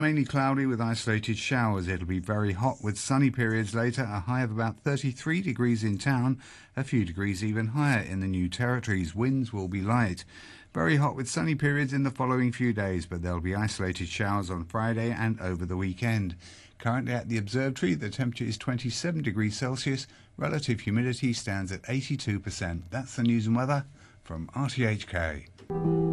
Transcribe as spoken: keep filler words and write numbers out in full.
Mainly cloudy with isolated showers. It'll be very hot with sunny periods later, a high of about thirty-three degrees in town, a few degrees even higher in the New Territories. Winds will be light. Very hot with sunny periods in the following few days, but there'll be isolated showers on Friday and over the weekend. Currently at the observatory, the temperature is twenty-seven degrees Celsius. Relative humidity stands at eighty-two percent. That's the news and weather from R T H K.